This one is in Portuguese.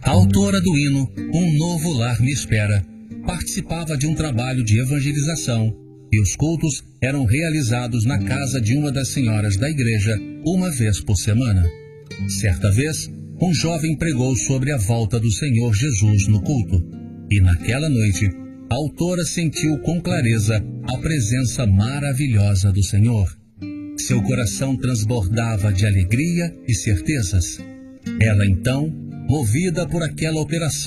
A autora do hino Um Novo Lar Me Espera participava de um trabalho de evangelização e os cultos eram realizados na casa de uma das senhoras da igreja uma vez por semana. Certa vez, um jovem pregou sobre a volta do Senhor Jesus no culto e naquela noite, a autora sentiu com clareza a presença maravilhosa do Senhor. Seu coração transbordava de alegria e certezas. Ela então, movida por aquela operação,